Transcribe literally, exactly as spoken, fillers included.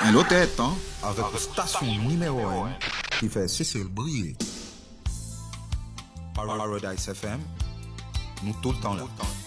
Un l'autre est temps. Avec la station numéro un qui fait Cécile briller. Paradise F M, nous tout le temps là.